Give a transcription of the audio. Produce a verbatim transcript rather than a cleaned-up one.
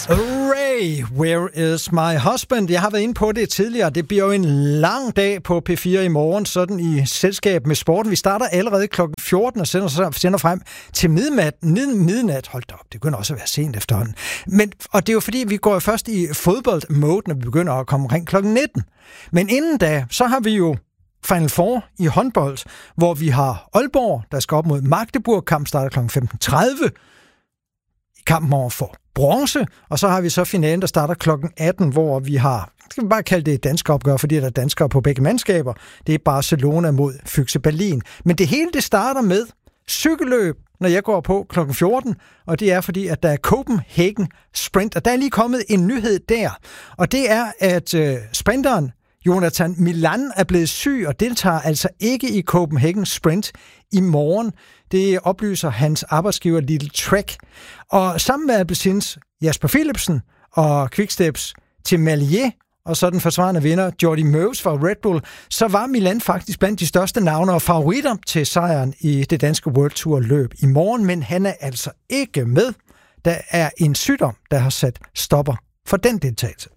Hooray! Where is my husband? Jeg har været inde på det tidligere. Det bliver jo en lang dag på P fire i morgen, sådan i selskab med sporten. Vi starter allerede klokken fjorten og sender, sender frem til midnat. midnat. Hold da op, det begynder også at være sent efterhånden. Men, og det er jo fordi, vi går først i fodbold-mode, når vi begynder at komme omkring klokken nitten. Men inden da, så har vi jo Final Four i håndbold, hvor vi har Aalborg, der skal op mod Magdeburg. Kampen starter klokken femten tredive. I kampen over for bronze, og så har vi så finalen, der starter klokken atten, hvor vi har, skal vi bare kalde det et dansk opgør, fordi der er danskere på begge mandskaber. Det er Barcelona mod Füchse Berlin. Men det hele, det starter med cykelløb, når jeg går på klokken fjorten, og det er fordi, at der er Copenhagen Sprint, og der er lige kommet en nyhed der, og det er, at øh, sprinteren Jonathan Milan er blevet syg og deltager altså ikke i Copenhagen Sprint i morgen. Det oplyser hans arbejdsgiver Little Trek. Og sammen med Alpecins Jasper Philipsen og Quicksteps Tim Merlier og så den forsvarende vinder Jordi Meeus fra Red Bull, så var Milan faktisk blandt de største navne og favoritter til sejren i det danske World Tour løb i morgen, men han er altså ikke med. Der er en sygdom, der har sat stopper for den deltagelse.